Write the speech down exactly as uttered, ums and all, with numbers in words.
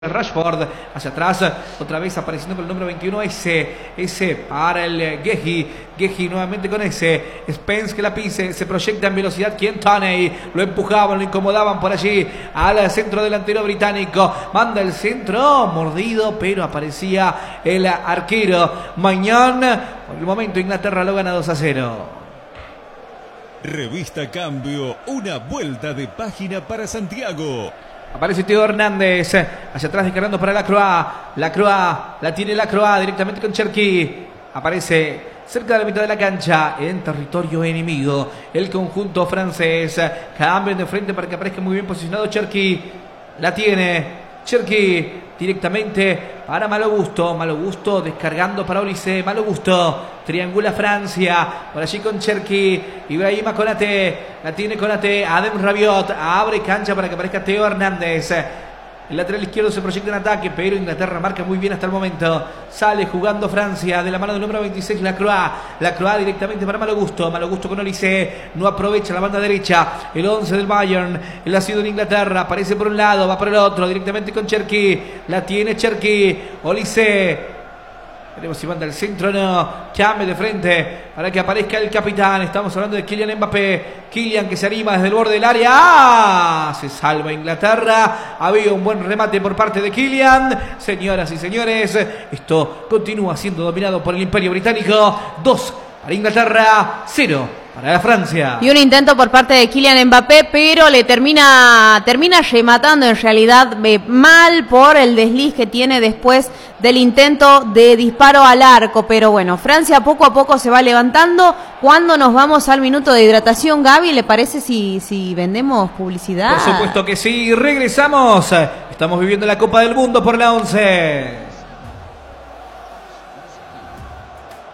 Rashford hacia atrás, otra vez apareciendo con el número veintiuno, ese, ese para el Gehi, Gehi nuevamente con ese, Spence que la pise, se proyecta en velocidad, Kian Toney, lo empujaban, lo incomodaban por allí, al centro delantero británico, manda el centro, mordido, pero aparecía el arquero, Mañana, por el momento Inglaterra lo gana dos a cero. Revista Cambio, una vuelta de página para Santiago. Aparece Teo Hernández, hacia atrás descargando para Lacroix, Lacroix, la tiene Lacroix directamente con Cherki, aparece cerca de la mitad de la cancha, en territorio enemigo, el conjunto francés, cambian de frente para que aparezca muy bien posicionado Cherki, la tiene Cherki, directamente para Malo Gusto, Malo Gusto descargando para Olise, Malo Gusto, triangula Francia, por allí con Cherki, Ibrahima Konate, la tiene Konate, Adem Rabiot, abre cancha para que aparezca Teo Hernández, el lateral izquierdo se proyecta en ataque, pero Inglaterra marca muy bien hasta el momento, sale jugando Francia de la mano del número veintiséis, Lacroix, Lacroix directamente para Malo Gusto, Malo Gusto con Olise, no aprovecha la banda derecha, el once del Bayern, el nacido en Inglaterra, aparece por un lado, va por el otro, directamente con Cherki, la tiene Cherki, Olise, veremos si manda al centro o no, cambio de frente para que aparezca el capitán, estamos hablando de Kylian Mbappé, Kylian que se anima desde el borde del área, ¡ah! Se salva Inglaterra, había un buen remate por parte de Kylian, señoras y señores, esto continúa siendo dominado por el Imperio Británico, dos para Inglaterra, cero para la Francia. Y un intento por parte de Kylian Mbappé, pero le termina termina rematando en realidad eh, mal por el desliz que tiene después del intento de disparo al arco. Pero bueno, Francia poco a poco se va levantando. Cuando nos vamos al minuto de hidratación, Gaby, ¿le parece si, si vendemos publicidad? Por supuesto que sí, regresamos. Estamos viviendo la Copa del Mundo por la once.